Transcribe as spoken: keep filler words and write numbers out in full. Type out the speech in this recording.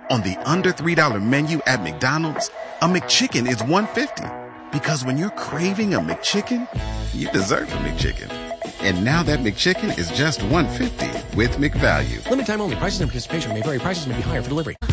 On the under three dollar menu at McDonald's, a McChicken is one fifty. Because when you're craving a McChicken, you deserve a McChicken. And now that McChicken is just one fifty with McValue. Limited time only. Prices and participation may vary. Prices may be higher for delivery.